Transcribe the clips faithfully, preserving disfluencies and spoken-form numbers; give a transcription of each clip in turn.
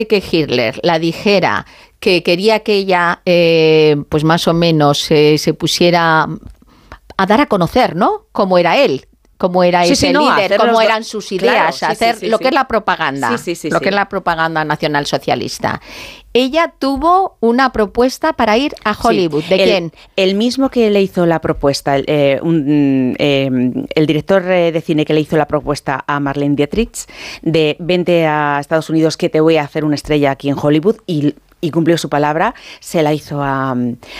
que Hitler la dijera que quería que ella, eh, pues más o menos, eh, se pusiera a dar a conocer, ¿no? Cómo era él. Cómo era sí, ese sí, no, líder, cómo do... eran sus ideas, claro, sí, sí, hacer sí, lo sí. que es la propaganda, sí, sí, sí, lo sí. que es la propaganda nacionalsocialista. Ella tuvo una propuesta para ir a Hollywood. Sí, ¿De el, quién? El mismo que le hizo la propuesta, eh, un, eh, el director de cine que le hizo la propuesta a Marlene Dietrich de vente a Estados Unidos que te voy a hacer una estrella aquí en Hollywood, y y cumplió su palabra, se la hizo a,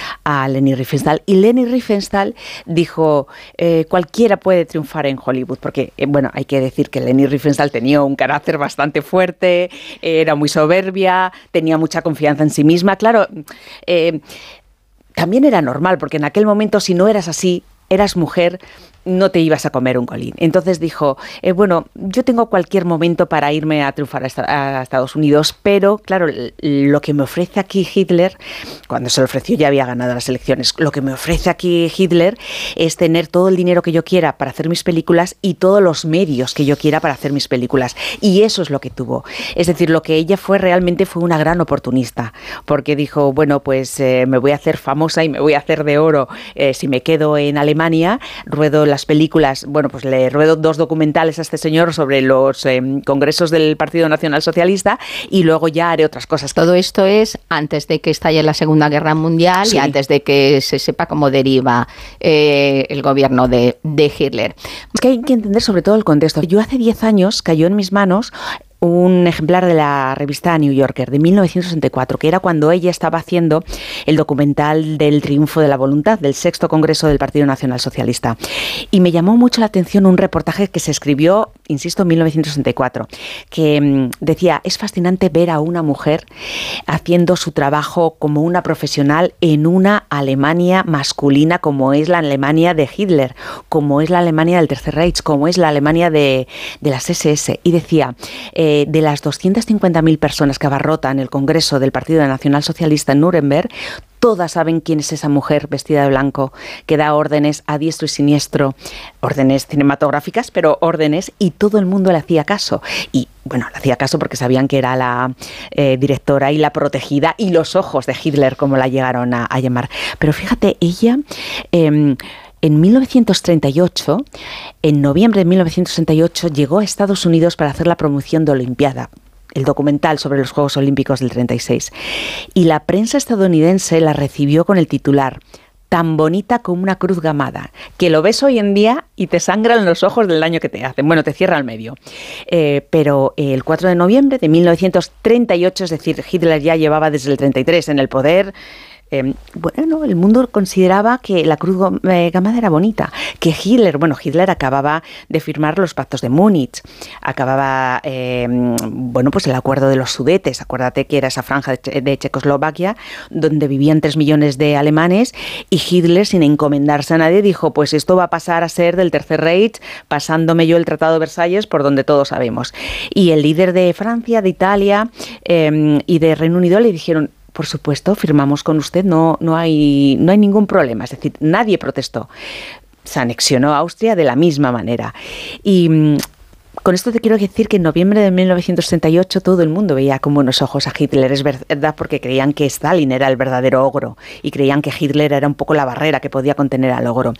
a Leni Riefenstahl. Y Leni Riefenstahl dijo, eh, cualquiera puede triunfar en Hollywood, porque, eh, bueno, hay que decir que Leni Riefenstahl tenía un carácter bastante fuerte, eh, era muy soberbia, tenía mucha confianza en sí misma. Claro, eh, también era normal, porque en aquel momento, si no eras así, eras mujer, no te ibas a comer un colín. Entonces dijo, eh, bueno, yo tengo cualquier momento para irme a triunfar a, esta, a Estados Unidos, pero claro, lo que me ofrece aquí Hitler, cuando se lo ofreció ya había ganado las elecciones, lo que me ofrece aquí Hitler es tener todo el dinero que yo quiera para hacer mis películas y todos los medios que yo quiera para hacer mis películas. Y eso es lo que tuvo. Es decir, lo que ella fue realmente fue una gran oportunista, porque dijo, bueno, pues eh, me voy a hacer famosa y me voy a hacer de oro eh, si me quedo en Alemania, ruedo las películas, bueno, pues le ruedo dos documentales a este señor sobre los eh, congresos del Partido Nacional Socialista y luego ya haré otras cosas. Todo esto es antes de que estalle la Segunda Guerra Mundial, sí, y antes de que se sepa cómo deriva eh, el gobierno de, de Hitler. Es que hay que entender sobre todo el contexto. Yo hace diez años cayó en mis manos un ejemplar de la revista New Yorker de mil novecientos sesenta y cuatro, que era cuando ella estaba haciendo el documental del triunfo de la voluntad, del sexto congreso del Partido Nacional Socialista. Y me llamó mucho la atención un reportaje que se escribió, insisto, en mil novecientos sesenta y cuatro, que mmm, decía, es fascinante ver a una mujer haciendo su trabajo como una profesional en una Alemania masculina como es la Alemania de Hitler, como es la Alemania del Tercer Reich, como es la Alemania de, de las ese ese. Y decía, eh, de las doscientas cincuenta mil personas que abarrotan el Congreso del Partido Nacional Socialista en Nuremberg, todas saben quién es esa mujer vestida de blanco que da órdenes a diestro y siniestro, órdenes cinematográficas, pero órdenes, y todo el mundo le hacía caso. Y bueno, le hacía caso porque sabían que era la eh, directora y la protegida y los ojos de Hitler, como la llegaron a, a llamar. Pero fíjate, ella... Eh, En mil novecientos treinta y ocho, en noviembre de mil novecientos treinta y ocho, llegó a Estados Unidos para hacer la promoción de Olimpiada, el documental sobre los Juegos Olímpicos del treinta y seis. Y la prensa estadounidense la recibió con el titular, tan bonita como una cruz gamada, que lo ves hoy en día y te sangran los ojos del daño que te hacen. Bueno, te cierra al medio. Eh, pero el cuatro de noviembre de mil novecientos treinta y ocho, es decir, Hitler ya llevaba desde el treinta y tres en el poder. Eh, bueno, el mundo consideraba que la cruz gamada era bonita, que Hitler, bueno, Hitler acababa de firmar los pactos de Múnich, acababa, eh, bueno, pues el acuerdo de los Sudetes, acuérdate que era esa franja de, de Checoslovaquia, donde vivían tres millones de alemanes, y Hitler, sin encomendarse a nadie, dijo, pues esto va a pasar a ser del Tercer Reich, pasándome yo el Tratado de Versalles, por donde todos sabemos. Y el líder de Francia, de Italia eh, y de Reino Unido le dijeron, por supuesto, firmamos con usted, no, no hay, no hay ningún problema. Es decir, nadie protestó. Se anexionó a Austria de la misma manera. Y mmm, con esto te quiero decir que en noviembre de mil novecientos sesenta y ocho todo el mundo veía con buenos ojos a Hitler. Es verdad, porque creían que Stalin era el verdadero ogro y creían que Hitler era un poco la barrera que podía contener al ogro.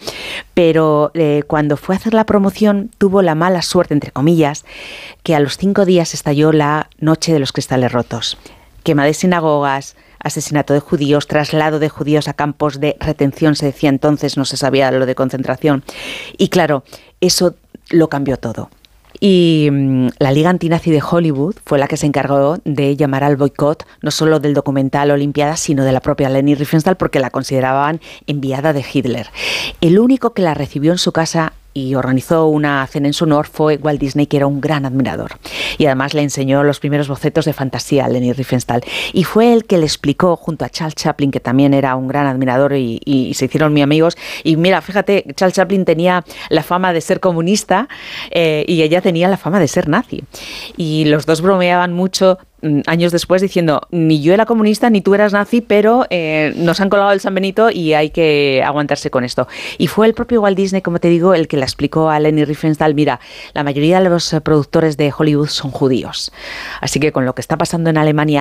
Pero eh, cuando fue a hacer la promoción tuvo la mala suerte, entre comillas, que a los cinco días estalló la Noche de los Cristales Rotos. Quema de sinagogas, asesinato de judíos, traslado de judíos a campos de retención, se decía entonces, no se sabía lo de concentración. Y claro, eso lo cambió todo. Y mmm, la Liga Antinazi de Hollywood fue la que se encargó de llamar al boicot, no solo del documental Olimpiada, sino de la propia Leni Riefenstahl, porque la consideraban enviada de Hitler. El único que la recibió en su casa y organizó una cena en su honor fue Walt Disney, que era un gran admirador. Y además le enseñó los primeros bocetos de fantasía a Leni Riefenstahl. Y fue él que le explicó, junto a Charles Chaplin, que también era un gran admirador y, y, y se hicieron muy amigos. Y mira, fíjate, Charles Chaplin tenía la fama de ser comunista eh, y ella tenía la fama de ser nazi. Y los dos bromeaban mucho años después diciendo, ni yo era comunista ni tú eras nazi, pero eh, nos han colgado el San Benito y hay que aguantarse con esto. Y fue el propio Walt Disney, como te digo, el que le explicó a Leni Riefenstahl, mira, la mayoría de los productores de Hollywood son judíos. Así que con lo que está pasando en Alemania